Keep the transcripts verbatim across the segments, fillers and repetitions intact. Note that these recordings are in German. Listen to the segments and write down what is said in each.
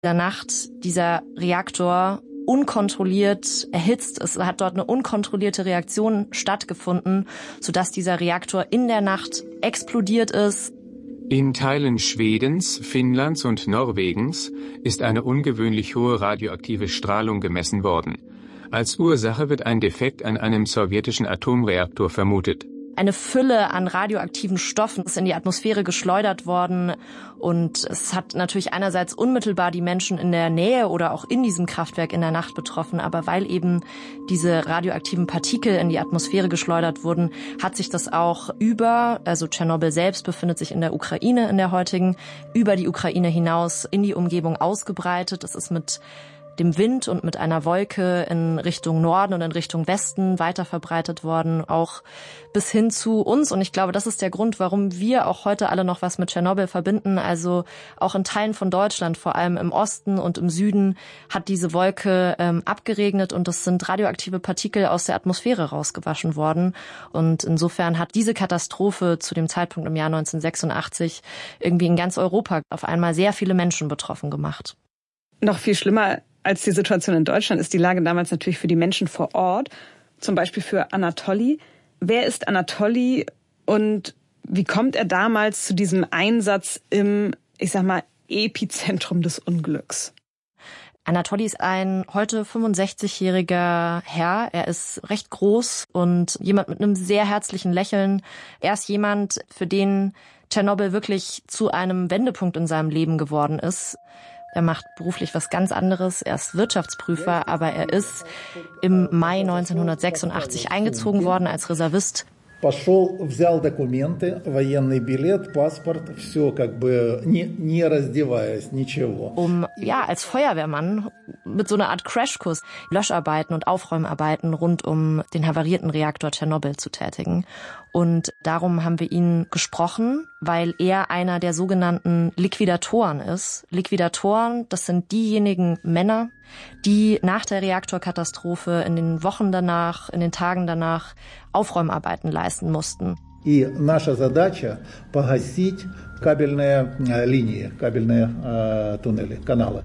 der Nacht dieser Reaktor unkontrolliert erhitzt. Es hat dort eine unkontrollierte Reaktion stattgefunden, sodass dieser Reaktor in der Nacht explodiert ist. In Teilen Schwedens, Finnlands und Norwegens ist eine ungewöhnlich hohe radioaktive Strahlung gemessen worden. Als Ursache wird ein Defekt an einem sowjetischen Atomreaktor vermutet. Eine Fülle an radioaktiven Stoffen ist in die Atmosphäre geschleudert worden und es hat natürlich einerseits unmittelbar die Menschen in der Nähe oder auch in diesem Kraftwerk in der Nacht betroffen, aber weil eben diese radioaktiven Partikel in die Atmosphäre geschleudert wurden, hat sich das auch über, also Tschernobyl selbst befindet sich in der Ukraine in der heutigen, über die Ukraine hinaus in die Umgebung ausgebreitet. Es ist mit dem Wind und mit einer Wolke in Richtung Norden und in Richtung Westen weiter verbreitet worden, auch bis hin zu uns. Und ich glaube, das ist der Grund, warum wir auch heute alle noch was mit Tschernobyl verbinden. Also auch in Teilen von Deutschland, vor allem im Osten und im Süden, hat diese Wolke ähm, abgeregnet und es sind radioaktive Partikel aus der Atmosphäre rausgewaschen worden. Und insofern hat diese Katastrophe zu dem Zeitpunkt im Jahr neunzehnhundertsechsundachtzig irgendwie in ganz Europa auf einmal sehr viele Menschen betroffen gemacht. Noch viel schlimmer als die Situation in Deutschland ist die Lage damals natürlich für die Menschen vor Ort, zum Beispiel für Anatoli. Wer ist Anatoli und wie kommt er damals zu diesem Einsatz im, ich sag mal, Epizentrum des Unglücks? Anatoli ist ein heute fünfundsechzigjähriger Herr. Er ist recht groß und jemand mit einem sehr herzlichen Lächeln. Er ist jemand, für den Tschernobyl wirklich zu einem Wendepunkt in seinem Leben geworden ist. Er macht beruflich was ganz anderes. Er ist Wirtschaftsprüfer, aber er ist im Mai neunzehnhundertsechsundachtzig eingezogen worden als Reservist. Пошел, взял документы, военный билет, паспорт, все как бы не, не раздеваясь, ничего. Um ja als Feuerwehrmann mit so einer Art Crashkurs Löscharbeiten und Aufräumarbeiten rund um den havarierten Reaktor Tschernobyl zu tätigen. Und darum haben wir ihn gesprochen, weil er einer der sogenannten Liquidatoren ist. Liquidatoren, das sind diejenigen Männer, die nach der Reaktorkatastrophe in den Wochen danach, in den Tagen danach Aufräumarbeiten leisten mussten. И наша задача погасить кабельные линии, кабельные туннели, каналы.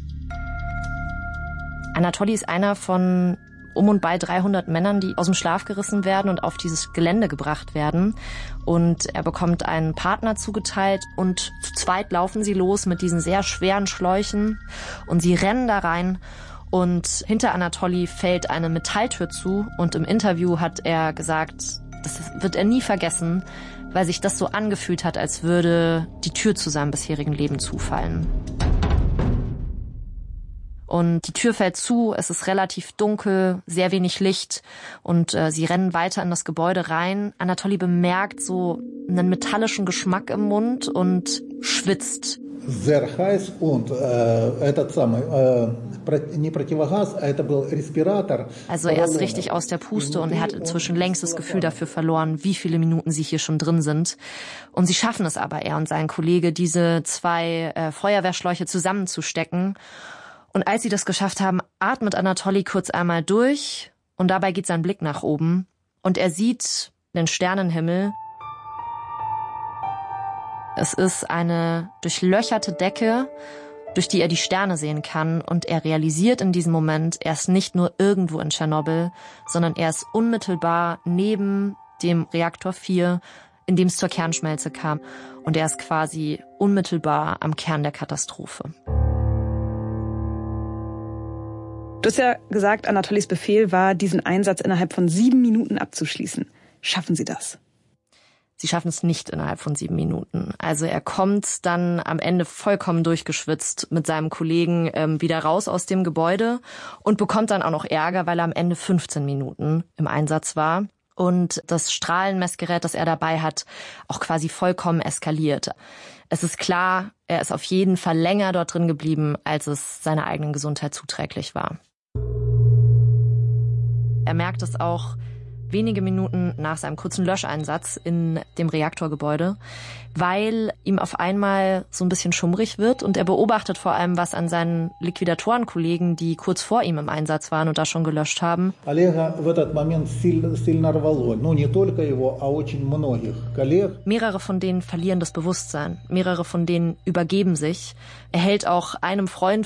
Anatoli ist einer von um und bei dreihundert Männern, die aus dem Schlaf gerissen werden und auf dieses Gelände gebracht werden. Und er bekommt einen Partner zugeteilt und zu zweit laufen sie los mit diesen sehr schweren Schläuchen und sie rennen da rein. Und hinter Anatoli fällt eine Metalltür zu und im Interview hat er gesagt, das wird er nie vergessen, weil sich das so angefühlt hat, als würde die Tür zu seinem bisherigen Leben zufallen. Und die Tür fällt zu, es ist relativ dunkel, sehr wenig Licht und äh, sie rennen weiter in das Gebäude rein. Anatoli bemerkt so einen metallischen Geschmack im Mund und schwitzt. Sehr heiß und äh, этот самый, äh, не противогаз, это был респиратор. Also er ist richtig aus der Puste und er hat inzwischen längst das Gefühl dafür verloren, wie viele Minuten sie hier schon drin sind. Und sie schaffen es aber, er und sein Kollege, diese zwei äh, Feuerwehrschläuche zusammenzustecken. Und als sie das geschafft haben, atmet Anatoli kurz einmal durch und dabei geht sein Blick nach oben und er sieht den Sternenhimmel. Es ist eine durchlöcherte Decke, durch die er die Sterne sehen kann und er realisiert in diesem Moment, er ist nicht nur irgendwo in Tschernobyl, sondern er ist unmittelbar neben dem Reaktor vier, in dem es zur Kernschmelze kam und er ist quasi unmittelbar am Kern der Katastrophe. Du hast ja gesagt, Anatolis Befehl war, diesen Einsatz innerhalb von sieben Minuten abzuschließen. Schaffen Sie das? Sie schaffen es nicht innerhalb von sieben Minuten. Also er kommt dann am Ende vollkommen durchgeschwitzt mit seinem Kollegen ähm, wieder raus aus dem Gebäude und bekommt dann auch noch Ärger, weil er am Ende fünfzehn Minuten im Einsatz war. Und das Strahlenmessgerät, das er dabei hat, auch quasi vollkommen eskaliert. Es ist klar, er ist auf jeden Fall länger dort drin geblieben, als es seiner eigenen Gesundheit zuträglich war. Er merkt es auch, wenige Minuten nach seinem kurzen Löscheinsatz in dem Reaktorgebäude, weil ihm auf einmal so ein bisschen schummrig wird und er beobachtet vor allem, was an seinen Liquidatorenkollegen, die kurz vor ihm im Einsatz waren und da schon gelöscht haben. Mehrere von denen verlieren das Bewusstsein, mehrere von denen übergeben sich. Er hält auch einem Freund